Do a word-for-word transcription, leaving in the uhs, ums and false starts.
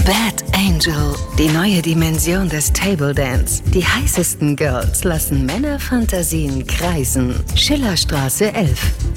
Bad Angel, die neue Dimension des Table Dance. Die heißesten Girls lassen Männerfantasien kreisen. Schillerstraße elf.